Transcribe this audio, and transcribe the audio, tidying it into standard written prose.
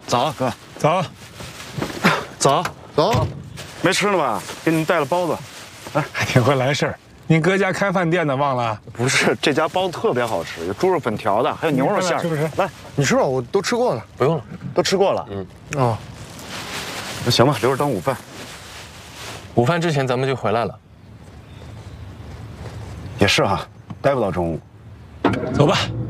早，哥， 走， 走， 走， 没吃呢吧？给你们带了包子。 还挺会来事儿。你哥家开饭店的，忘了？ 不是，这家包子特别好吃，有猪肉粉条的，还有牛肉馅儿。 是不是？ 来， 你吃吧，我都吃过了。 不用了， 都吃过了。 哦， 那行吧，留着当午饭。 午饭之前咱们就回来了。 也是哈，待不到中午。 走吧。